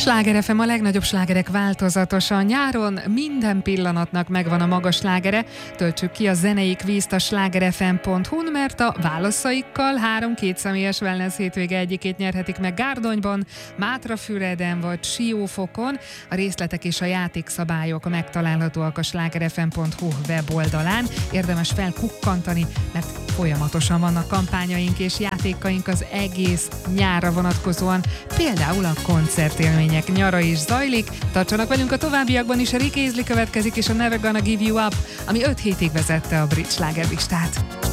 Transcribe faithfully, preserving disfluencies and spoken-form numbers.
Sláger ef em, a legnagyobb slágerek változatosan. Nyáron minden pillanatnak megvan a maga slágere. Töltsük ki a zenei kvízt a sláger ef em pont hu-n, mert a válaszaikkal három kétszemélyes wellness hétvége egyikét nyerhetik meg Gárdonyban, Mátrafüreden vagy Siófokon. A részletek és a játékszabályok megtalálhatóak a sláger ef em pont hu weboldalán. Érdemes felkukkantani, mert folyamatosan vannak kampányaink és játékaink az egész nyárra vonatkozóan. Például a koncertélmények nyara is zajlik. Tartsanak velünk a továbbiakban is, a Rick Astley következik, és a Never Gonna Give You Up, ami öt hétig vezette a brit slágerlistát.